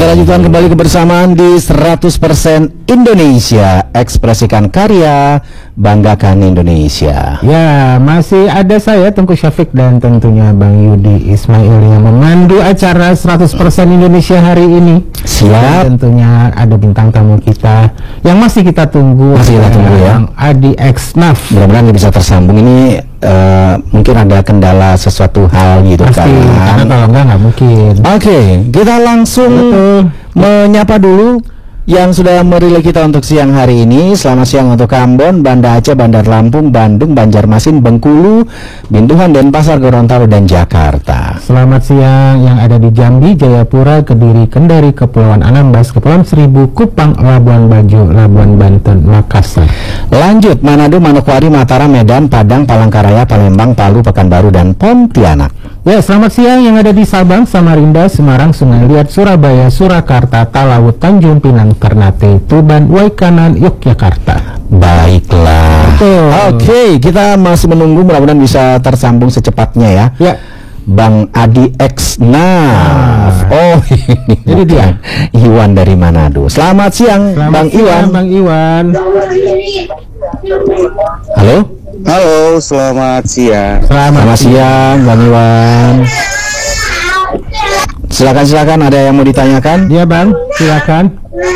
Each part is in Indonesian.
lanjutkan kembali kebersamaan di 100% Indonesia. Ekspresikan karya, banggakan Indonesia. Ya, masih ada saya Tengku Syafiq dan tentunya Bang Yudi Ismail yang memandu acara 100% Indonesia hari ini. Siap. Dan tentunya ada bintang tamu kita yang masih kita tunggu. Masih kita tunggu ya. Adi X-Naf. Mudah-mudahan bisa tersambung. Ini mungkin ada kendala sesuatu hal gitu. Pasti, karena kalau nggak mungkin. Oke, kita langsung menyapa dulu yang sudah merelay kita untuk siang hari ini. Selamat siang untuk Ambon, Banda Aceh, Bandar Lampung, Bandung, Banjarmasin, Bengkulu, Bintuhan, Denpasar, Gorontalo, dan Jakarta. Selamat siang yang ada di Jambi, Jayapura, Kediri, Kendari, Kepulauan Anambas, Kepulauan Seribu, Kupang, Labuan Bajo, Labuan Banten, Makassar. Lanjut, Manado, Manokwari, Mataram, Medan, Padang, Palangkaraya, Palembang, Palu, Pekanbaru, dan Pontianak. Ya, selamat siang yang ada di Sabang, Samarinda, Semarang, Sungai Liat, Surabaya, Surakarta, Talaut, Tanjung Pinang, Ternate, Tuban, Waikanan, Yogyakarta. Baiklah. Oke, kita masih menunggu, mudah-mudahan bisa tersambung secepatnya ya. Ya. Bang Adi X-Naf. Oh, ini dia. Iwan dari Manado. Selamat siang, Bang Iwan. Bang Iwan. Halo. Halo, selamat siang. Selamat siang, Bang Iwan. Silakan, ada yang mau ditanyakan? Iya, Bang, silakan.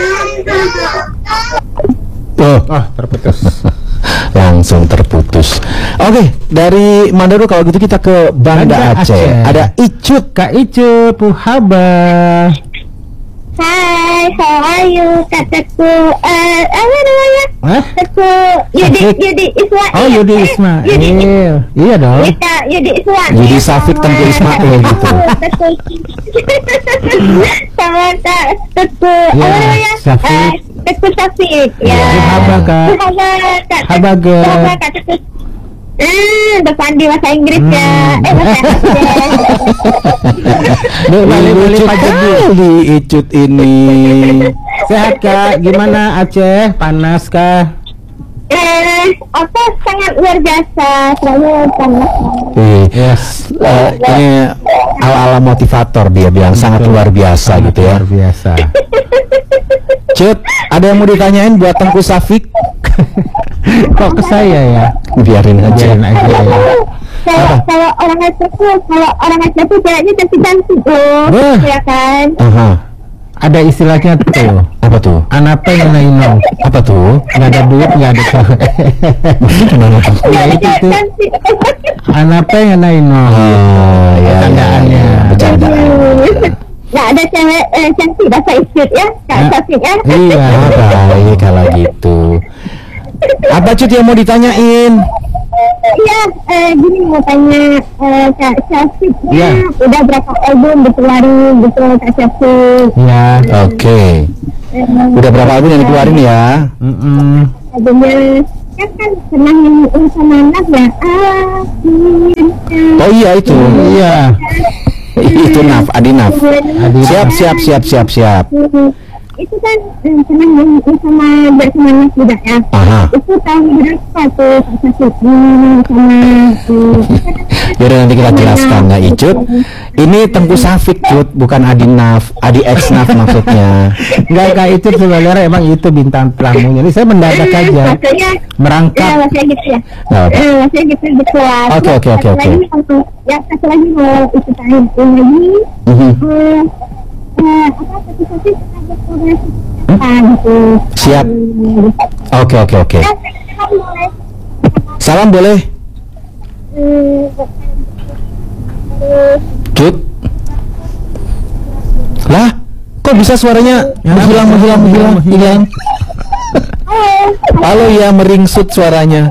Oh, terputus. Langsung terputus. Oke, dari Manado kalau gitu kita ke Banda Aceh. Ada Icut. Kak Icut, Puhaba. Hai, how are you? Kataku, apa namanya? Kataku Yudi Ismail. Oh, Yudi Ismail. Iya dong. Yudi Ismail. Yudi Safik Tengku Ismail gitu. Sama Teku, apa namanya? Teku Safik. Ya. Puhaba, Kak. Habaga. Depan di bahasa Inggris ya. Bahasa Boleh di Icut ini. Sehat, Kak? Gimana Aceh? Panas kah? Sangat luar biasa, selalu panas. Yes. Ini ala-ala motivator dia bilang sangat luar biasa gitu ya. Luar biasa. Cut, ada yang mau ditanyain buat Tengku Safik? Kok ke saya ya? Biarin aja. Kalau orang Aceh tuh kayaknya cantik-cantik loh, ya kan? Ada istilahnya tuh. Apa tuh? Anape ngenaino. Apa tuh? Nggak ada duit, nggak ada cewek. Gimana tuh? Ya itu tuh. Anape ngenaino. Ya, Bercandaannya. Bercandaan. Nggak ada cewek cantik bahasa Icut ya, Kak Safik ya. Iya. Baik kalau gitu. Apa Cut yang mau ditanyain? Iya, gini mau tanya Kak Safik ya, udah berapa album dikeluarin gitu Kak Safik? Iya. Oke. Udah berapa album yang dikeluarin ya? Albumnya kan senang yang sama anak ya. Oh iya itu. Iya. Itu Naf, Adi Naf. Siap. Itu kan senang yang sama bersemangat juga ya. Itu tahun berapa tuh sama Yaudah nanti kita jelaskan ya Icut. Ini Tengku Safik Cut, bukan Adi Naf, Adi X-Naf maksudnya. Enggak, Kak Icut sebenarnya emang itu bintang tamunya. Ini saya mendadak aja. Merangkap. Ya, maksudnya gitu ya. Maksudnya gitu dikeluar. Oke. Ya, satu lagi mau ikut lagi. Siap. Oke. Salam boleh? Cut. Lah, kok bisa suaranya menghilang? Halo ya, meringsut suaranya.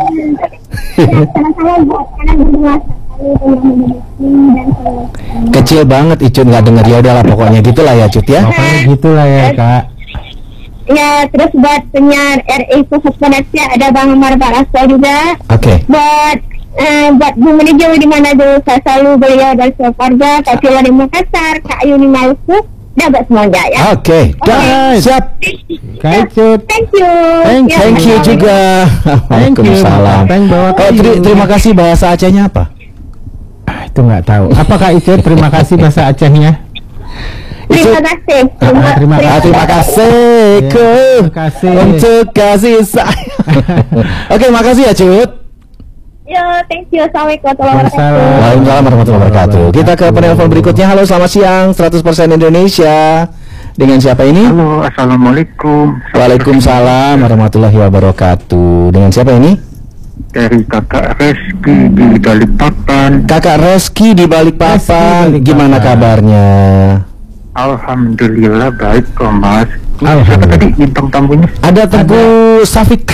Kecil banget Icut, nggak denger. Ya udahlah pokoknya gitulah ya Cut ya. Pokoknya gitulah ya Kak. Ya, terus buat penyiar RI khusus Indonesia ada Bang Omar Balaso juga. Oke. Buat Bu Manajer di Manado, saya selalu beliau dan keluarga, Kak Tila di Makassar, Kak Ayuni Maluku, dapat semuanya ya. Oke. Siap. Kak Icut. Thank you. Thank you juga. Waalaikumsalam. Terima kasih. Bahasa Acehnya apa? Itu nggak tahu. Apa Kak Icut? Terima kasih bahasa Acehnya. Terima kasih. Terima kasih Terima kasih. untuk kasih sayang. Oke, makasih ya Cut. Yo, thank you. Assalamualaikum warahmatullahi wabarakatuh. Waalaikumsalam. Waalaikumsalam warahmatullahi wabarakatuh. Kita ke penelpon berikutnya. Halo, selamat siang. 100% Indonesia. Dengan siapa ini? Halo, assalamualaikum. Waalaikumsalam warahmatullahi wabarakatuh. Dengan siapa ini? Dari kakak Reski di Balikpapan. Kakak Reski di Balikpapan. Reski, Balikpapan. Gimana kabarnya? Alhamdulillah baik kok Mas. Siapa Alhamdulillah. tadi bintang tamunya? Ada Teguh Safik.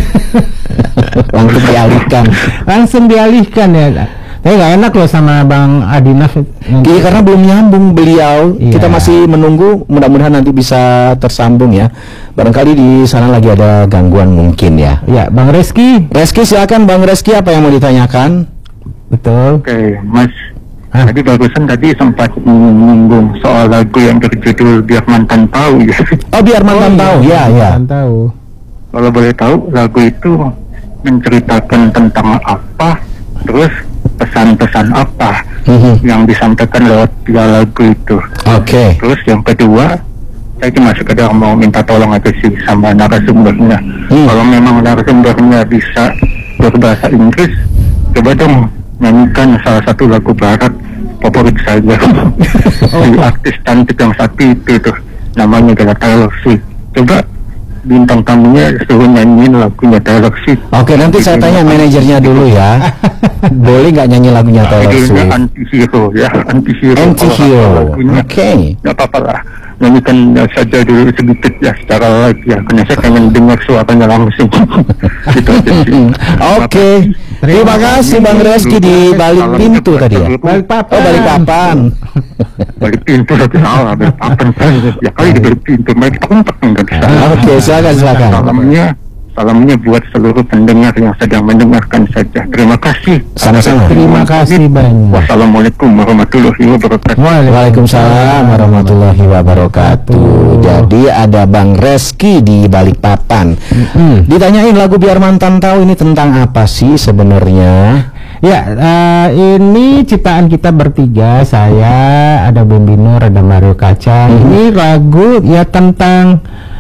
Langsung dialihkan. Langsung dialihkan ya. Tapi nggak enak loh sama Bang Adinaf. Iya, karena belum nyambung beliau. Iya. Kita masih menunggu. Mudah-mudahan nanti bisa tersambung ya. Barangkali di sana lagi ada gangguan mungkin ya. Ya, Bang Reski. Reski, silakan Bang Reski, apa yang mau ditanyakan? Betul. Oke, Mas. Hah? Tadi barusan sempat menyinggung soal lagu yang berjudul Biar Mantan Tahu ya. Oh, biar mantan tahu. Ya, ya. Mantan tahu. Kalau boleh tahu, lagu itu menceritakan tentang apa, terus pesan-pesan apa yang disampaikan lewat lagu itu. Oke. Terus yang kedua, saya cuma sekedar mau minta tolong aja sih sama narasumbernya. Kalau memang narasumbernya bisa berbahasa Inggris, coba dong nyanyikan salah satu lagu barat favorit saya. Si artis cantik yang satu itu tuh, namanya adalah Taylor Swift. Coba bintang tamunya suruh nyanyiin lagunya Taylor Swift. Oke, nanti saya tanya manajernya dulu ya. Boleh nggak nyanyi lagunya Taylor Judulnya Swift? Anti-Hero ya, Anti-Hero. Anti-Hero. Kalau lagunya, Oke. nggak apa-apa lah, nyanyikan saja dulu sedikit ya secara live ya, karena saya pengen dengar suaranya langsung. Gitu aja sih. Oke. Terima kasih Bang Reski di balik pintu tadi ya. Balikpapan. Oh, Balikpapan. Balik pintu tapi salah, balik papan saya ya kali di balik pintu, balik kompak nggak bisa. Oke, silakan. Salamnya buat seluruh pendengar yang sedang mendengarkan saja. Terima kasih. Sama-sama. Terima kasih banyak. Wassalamualaikum warahmatullahi wabarakatuh. Waalaikumsalam warahmatullahi wabarakatuh. Jadi ada Bang Reski di Balikpapan. Ditanyain lagu Biar Mantan Tahu ini tentang apa sih sebenarnya? Ya, ini ciptaan kita bertiga. Saya, ada Bembino, ada Mario Kaca. Ini lagu ya tentang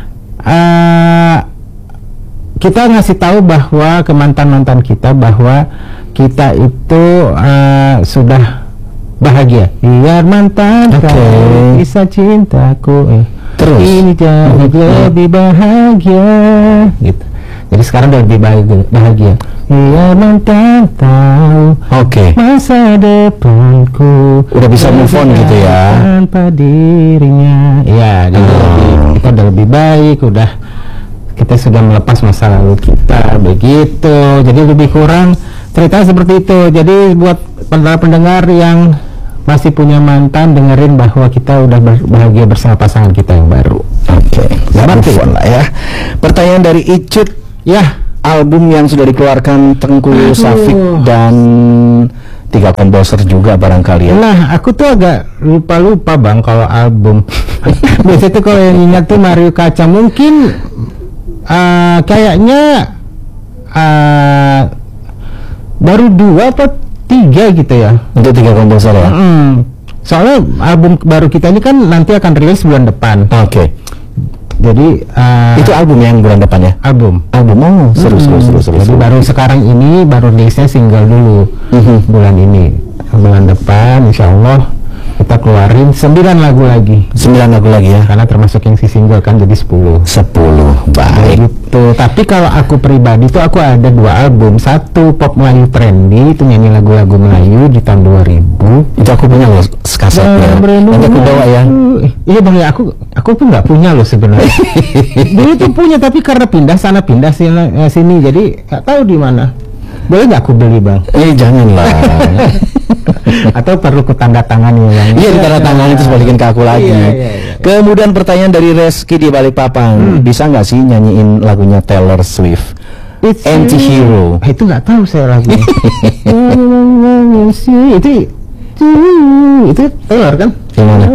kita ngasih tahu bahwa ke mantan-mantan kita bahwa kita itu sudah bahagia. Biar mantan tahu kisah cintaku. Terus? Ini jauh lebih bahagia. Gitu. Jadi sekarang udah lebih bahagia. Biar mantan tahu Oke. masa depanku. Udah bisa move on gitu ya. Tanpa dirinya. Ya, kita udah lebih baik, kita sudah melepas masa lalu kita, begitu. Jadi lebih kurang cerita seperti itu. Jadi buat pendengar yang masih punya mantan, dengerin bahwa kita udah bahagia bersama pasangan kita yang baru. Oke. Move on lah ya. Pertanyaan dari Icut. Ya, Album yang sudah dikeluarkan Tengku Safik dan 3 komposer juga barangkali ya. nah aku tuh agak lupa Bang kalau album. Biasanya tuh kalau yang ingat tuh Mario Kaca, mungkin kayaknya baru 2 atau 3 gitu ya. Untuk 3 komposer ya. Soalnya album baru kita ini kan nanti akan rilis bulan depan. Oke. Jadi Itu album yang bulan depan ya. album. Album seru. Jadi baru sekarang ini baru rilisnya single dulu. Bulan ini, bulan depan insya Allah kita keluarin 9 lagu lagi. 9 lagu lagi ya. Karena termasuk yang si single kan, jadi 10. 10. Baik. Gitu. Tapi kalau aku pribadi tuh aku ada 2 album. Satu pop Melayu trendy, itu nyanyi lagu-lagu Melayu di tahun 2000. Itu aku punya loh kasetnya. Nanti aku bawa ya. Iya Bang ya, aku pun nggak punya loh sebenarnya. Dulu tuh punya, tapi karena pindah sana pindah sini, jadi nggak tahu di mana. Boleh nggak aku beli Bang? Janganlah. Atau perlu ku tanda tangan ya Bang? Iya, ditanda tangan itu balikin ke aku lagi. Iya. Kemudian pertanyaan dari Reski di Balikpapan. Bisa nggak sih nyanyiin lagunya Taylor Swift? Anti-Hero. Itu nggak tahu saya lagunya. itu Taylor kan? Gimana?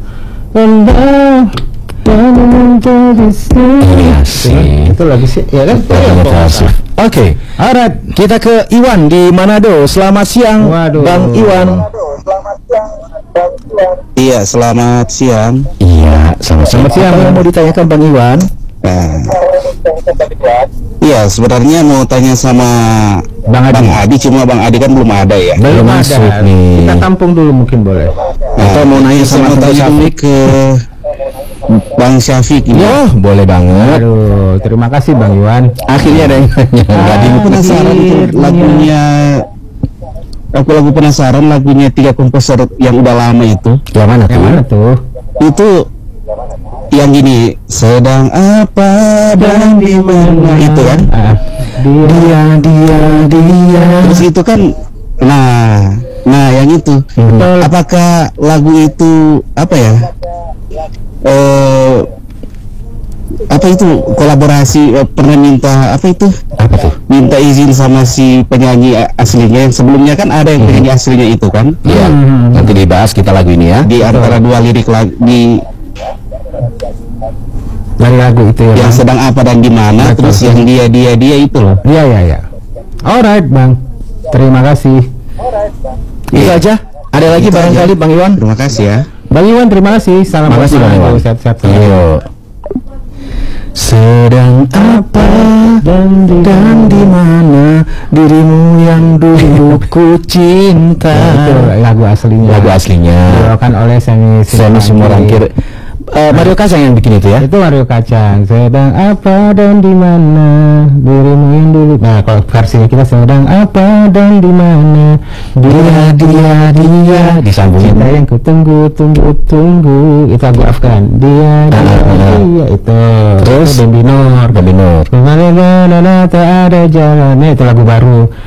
Iya sih. Itu lagi sih, ya kan? Taylor Swift. Oke. Alright. Kita ke Iwan di Manado. Selamat siang, Waduh. Bang Iwan. Iya, selamat siang. Iya, selamat siang. Apa yang mau ditanyakan Bang Iwan? Nah, iya, sebenarnya mau tanya sama Bang Adi. Cuma Bang Adi kan belum ada ya. Belum masuk ada. nih. Kita tampung dulu mungkin boleh. Atau mau nanya sama mau Bang tanya dulu Syafiq? ke Bang Syafiq ini. Oh, boleh banget. Aduh, terima kasih Bang Iwan. Akhirnya ada yang nanya. Tadi Aku penasaran itu lagunya. Aku penasaran lagunya 3 komposer yang udah lama itu. yang mana Yang tuh? mana tuh? Itu yang gini, sedang apa dan di mana itu kan. Dia. Terus itu kan nah yang itu. Apakah lagu itu apa ya? Apa itu kolaborasi pernah minta apa itu? Apa tuh? Minta izin sama si penyanyi aslinya yang sebelumnya kan ada yang penyanyi aslinya itu kan? Iya, nanti dibahas kita lagu ini ya. Di antara dua lirik di Dari lagu itu ya. yang Bang? sedang apa dan di mana, Betul. terus yang dia itu loh. Iya. Alright Bang. Terima kasih. Itu aja. Ada lagi Itu barangkali aja. Bang Iwan? Terima kasih ya. Bang Iwan terima kasih. Salam Terima kasih, buat Bang Bang Iwan. Sehat-sehat. Ayo. Sedang apa dan di mana dirimu yang dulu ku cinta. Itu lagu aslinya. Lagu aslinya. Dibawakan oleh Seni Sumorangkir. Mario Kacang yang bikin itu ya. Itu Mario Kacang. Sedang apa dan di mana dirimu yang dulu. Nah, kalau versinya kita sedang apa dan di mana dia disambungin. cinta yang ku tunggu. Itu lagu Afgan. Dia itu. Terus Bambinor. Bambinor. Kemana tak ada jalan. Itu lagu baru.